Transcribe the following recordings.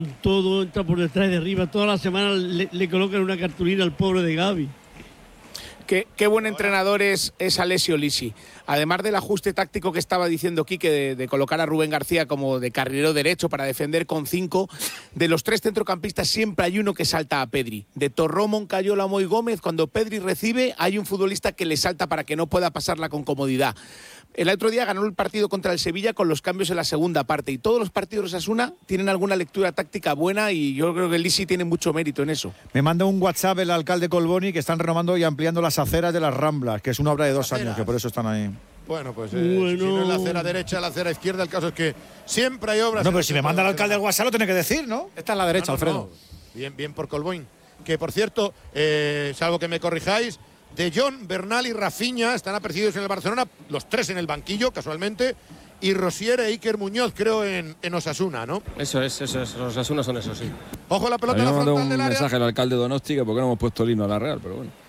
todo, entra por detrás y de arriba. Toda la semana le colocan una cartulina al pobre de Gavi. Qué buen entrenador es Alessio Lisi. Además del ajuste táctico que estaba diciendo Quique de colocar a Rubén García como de carrilero derecho para defender con 5, de los 3 centrocampistas siempre hay uno que salta a Pedri. De Torró, Moncayola, Moi Gómez, cuando Pedri recibe hay un futbolista que le salta para que no pueda pasarla con comodidad. El otro día ganó el partido contra el Sevilla con los cambios en la segunda parte y todos los partidos de Osasuna tienen alguna lectura táctica buena y yo creo que el Lisi tiene mucho mérito en eso. Me manda un WhatsApp el alcalde Colboni que están renovando y ampliando las aceras de las Ramblas, que es una obra de 2 años, que por eso están ahí. Bueno, pues si no es la acera derecha, la acera izquierda, el caso es que siempre hay obras. No, pero si me manda el alcalde el WhatsApp lo tiene que decir, ¿no? Esta es la derecha, Alfredo. Bien por Colboni. Que por cierto, salvo que me corrijáis, De Jong, Bernal y Rafinha están apercibidos en el Barcelona, los 3 en el banquillo, casualmente, y Rosier e Iker Muñoz, creo, en Osasuna, ¿no? Eso es, los Osasuna son eso, sí. Ojo la pelota en la frontal del área. Un mensaje al alcalde Donosti que por qué no hemos puesto el himno a la Real, pero bueno.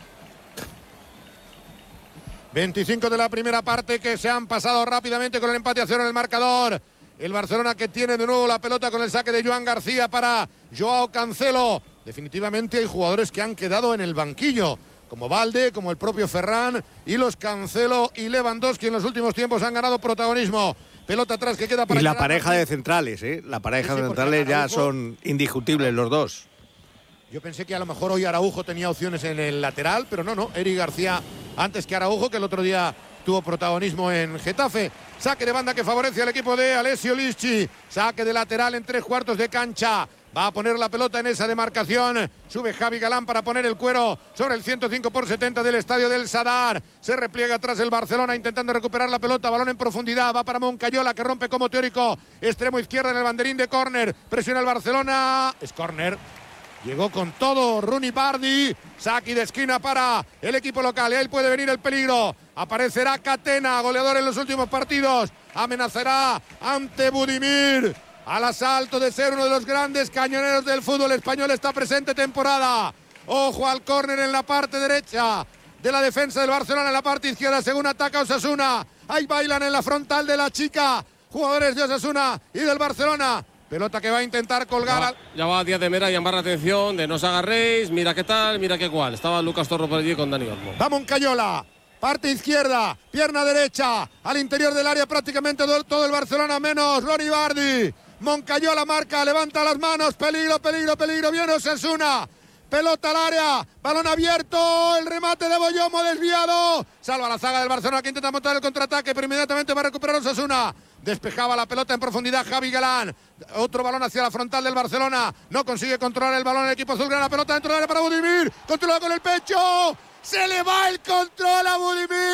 25 de la primera parte que se han pasado rápidamente con el empate a 0 en el marcador. El Barcelona que tiene de nuevo la pelota con el saque de Joan García para Joao Cancelo. Definitivamente hay jugadores que han quedado en el banquillo, como Valde, como el propio Ferran, y los Cancelo y Lewandowski en los últimos tiempos han ganado protagonismo. Pelota atrás que queda para... Y la pareja de centrales, La pareja de centrales ya son indiscutibles los dos. Yo pensé que a lo mejor hoy Araujo tenía opciones en el lateral, pero no. Eric García antes que Araujo, que el otro día tuvo protagonismo en Getafe. Saque de banda que favorece al equipo de Alessio Lisi. Saque de lateral en 3/4 de cancha. Va a poner la pelota en esa demarcación. Sube Javi Galán para poner el cuero sobre el 105/70 del estadio del Sadar. Se repliega atrás el Barcelona intentando recuperar la pelota. Balón en profundidad. Va para Moncayola que rompe como teórico. Extremo izquierda en el banderín de córner. Presiona el Barcelona. Es córner. Llegó con todo Rooney Bardi. Saque de esquina para el equipo local. Y ahí puede venir el peligro. Aparecerá Catena, goleador en los últimos partidos. Amenazará ante Budimir. Al asalto de ser uno de los grandes cañoneros del fútbol español esta presente temporada. Ojo al córner en la parte derecha de la defensa del Barcelona, en la parte izquierda según ataca Osasuna. Ahí bailan en la frontal de la chica jugadores de Osasuna y del Barcelona. Pelota que va a intentar colgar. Ya va Díaz de Mera y llamar la atención de no os agarréis, mira qué tal, mira qué cual. Estaba Lucas Torro por allí con Dani Olmo. Va Moncayola, parte izquierda, pierna derecha, al interior del área prácticamente todo el Barcelona menos Rooney Bardi. Moncayola marca, levanta las manos, peligro, viene Osasuna. Pelota al área, balón abierto, el remate de Boyomo desviado. Salva la zaga del Barcelona que intenta montar el contraataque, pero inmediatamente va a recuperar Osasuna. Despejaba la pelota en profundidad Javi Galán. Otro balón hacia la frontal del Barcelona. No consigue controlar el balón el equipo azulgrana. Pelota dentro del área para Budimir. Controla con el pecho. Se le va el control a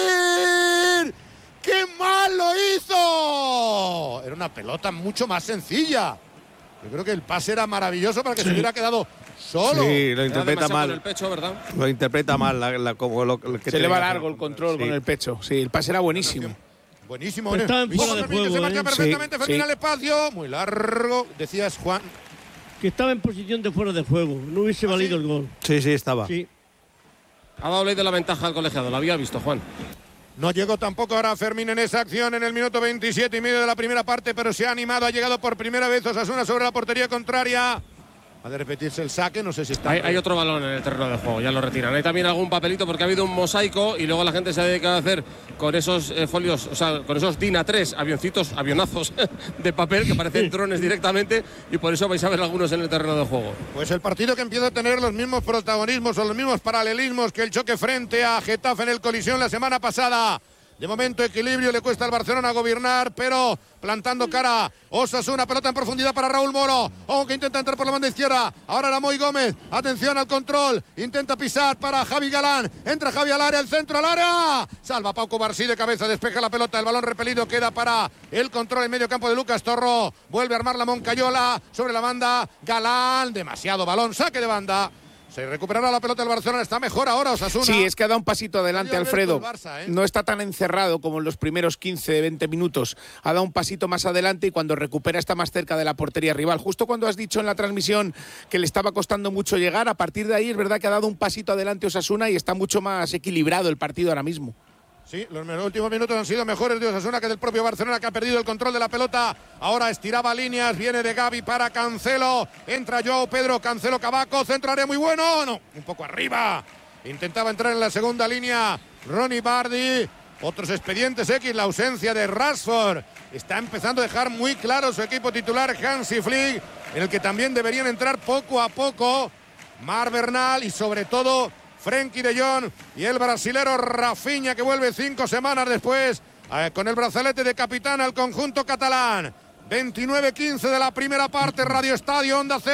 Budimir. ¡Qué mal lo hizo! Era una pelota mucho más sencilla. Yo creo que el pase era maravilloso para que se hubiera quedado solo. Sí, lo interpreta mal. El pecho, ¿verdad? Lo interpreta mal. Se le va largo el control con el pecho. Sí, el pase era buenísimo. Buenísimo. Está en fuera de juego. Se marca perfectamente Fermín al espacio. Muy largo. Decías, Juan. Que estaba en posición de fuera de juego. No hubiese valido el gol. Sí, estaba. Sí. Ha dado ley de la ventaja al colegiado. Lo había visto, Juan. No llegó tampoco ahora Fermín en esa acción en el minuto 27 y medio de la primera parte, pero se ha animado. Ha llegado por primera vez Osasuna sobre la portería contraria. Ha de repetirse el saque, no sé si está... Hay otro balón en el terreno de juego, ya lo retiran. Hay también algún papelito porque ha habido un mosaico y luego la gente se ha dedicado a hacer con esos folios, o sea, con esos DIN A3, avionazos de papel que parecen drones directamente y por eso vais a ver algunos en el terreno de juego. Pues el partido que empieza a tener los mismos protagonismos o los mismos paralelismos que el choque frente a Getafe en el Colisión la semana pasada. De momento equilibrio, le cuesta al Barcelona gobernar, pero plantando cara Osasuna, pelota en profundidad para Raúl Moro. Ojo que intenta entrar por la banda izquierda. Ahora era Moi Gómez, atención al control. Intenta pisar para Javi Galán. Entra Javi al área, el centro al área. Salva Pau Cubarsí de cabeza, despeja la pelota. El balón repelido queda para el control en medio campo de Lucas Torró. Vuelve a armar la Moncayola sobre la banda. Galán, demasiado balón, saque de banda. Se recuperará la pelota del Barcelona, está mejor ahora Osasuna. Sí, es que ha dado un pasito adelante Alfredo. No está tan encerrado como en los primeros 15, 20 minutos. Ha dado un pasito más adelante y cuando recupera está más cerca de la portería rival. Justo cuando has dicho en la transmisión que le estaba costando mucho llegar, a partir de ahí es verdad que ha dado un pasito adelante Osasuna y está mucho más equilibrado el partido ahora mismo. Sí, los últimos minutos han sido mejores de Osasuna que del propio Barcelona, que ha perdido el control de la pelota. Ahora estiraba líneas, viene de Gavi para Cancelo. Entra Joao Pedro, Cancelo, Cavaco, centro área muy bueno. No, un poco arriba. Intentaba entrar en la segunda línea Ronnie Bardi. Otros expedientes X, la ausencia de Rashford. Está empezando a dejar muy claro su equipo titular Hansi Flick, en el que también deberían entrar poco a poco Marc Bernal y sobre todo Frenkie de Jong y el brasilero Rafinha, que vuelve 5 semanas después con el brazalete de capitán al conjunto catalán. 29-15 de la primera parte, Radio Estadio Onda Cero.